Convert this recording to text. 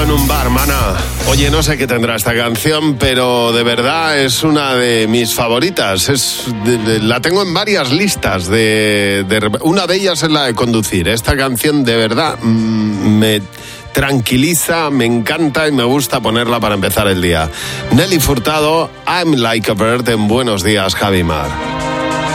estado en un bar, mana. Oye, no sé qué tendrá esta canción, pero de verdad es una de mis favoritas. La tengo en varias listas. Una de ellas es la de conducir. Esta canción de verdad me tranquiliza, me encanta y me gusta ponerla para empezar el día. Nelly Furtado, I'm Like a Bird en Buenos Días, Javi Mar.